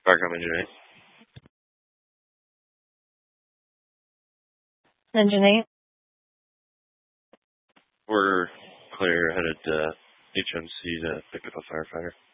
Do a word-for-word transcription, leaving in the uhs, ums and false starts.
Background engine eight. Engine eight. We're clear, headed to H M C to pick up a firefighter.